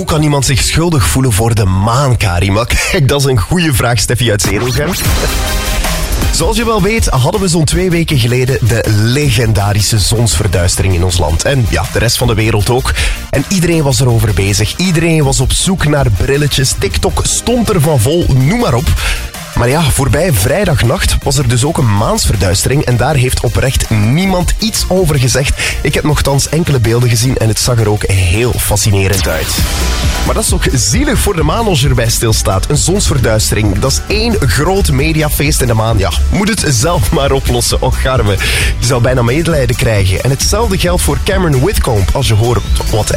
Hoe kan iemand zich schuldig voelen voor de maan, Karim? Kijk, dat is een goede vraag, Steffi uit Zedelgem. Zoals je wel weet, hadden we zo'n 2 weken geleden de legendarische zonsverduistering in ons land. En ja, de rest van de wereld ook. En iedereen was erover bezig. Iedereen was op zoek naar brilletjes. TikTok stond er van vol, noem maar op. Maar ja, voorbij vrijdagnacht was er dus ook een maansverduistering en daar heeft oprecht niemand iets over gezegd. Ik heb nogthans enkele beelden gezien en het zag er ook heel fascinerend uit. Maar dat is toch zielig voor de maan als je erbij stilstaat. Een zonsverduistering, dat is één groot mediafeest in de maan. Ja, moet het zelf maar oplossen. Och, garme. Je zou bijna medelijden krijgen. En hetzelfde geldt voor Cameron Whitcomb als je hoort wat